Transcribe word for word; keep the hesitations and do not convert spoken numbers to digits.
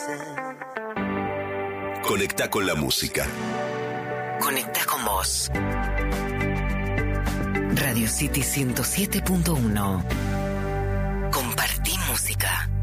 Conecta con la música. Conecta con vos. Radio City ciento siete punto uno. Compartí música.